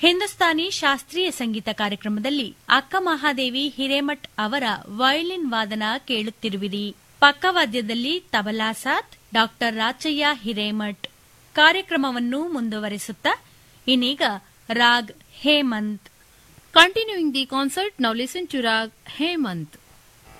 ಹಿಂದೂಸ್ತಾನಿ ಶಾಸ್ತ್ರೀಯ ಸಂಗೀತ ಕಾರ್ಯಕ್ರಮದಲ್ಲಿ ಅಕ್ಕ ಮಹಾದೇವಿ ಹಿರೇಮಠ್ ಅವರ ವಯೋಲಿನ್ ವಾದನ ಕೇಳುತ್ತಿರುವಿರಿ. ಪಕ್ಕವಾದ್ಯದಲ್ಲಿ ತಬಲಾ ಸಾಥ್ ಡಾ ರಾಚಯ್ಯ ಹಿರೇಮಠ್. ಕಾರ್ಯಕ್ರಮವನ್ನು ಮುಂದುವರಿಸುತ್ತಾ ಇನ್ನೀಗ raag Hemant. Continuing the concert, now listen to Rag Hemant.